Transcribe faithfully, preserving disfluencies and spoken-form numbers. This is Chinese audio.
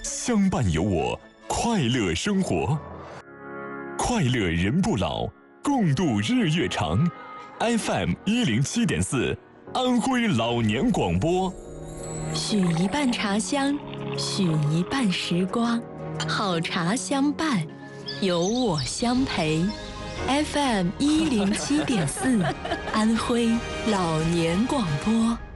相伴有我，快乐生活。快乐人不老，共度日月长。F M 一零七点四，安徽老年广播。 许一半茶香，许一半时光，好茶相伴，有我相陪。F M 一零七点四，安徽老年广播。